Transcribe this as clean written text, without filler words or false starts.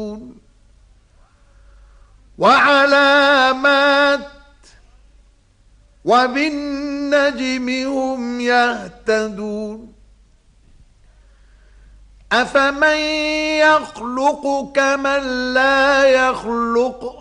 وعلامات وبالنجم هم يهتدون أفمن يخلق كمن لا يخلق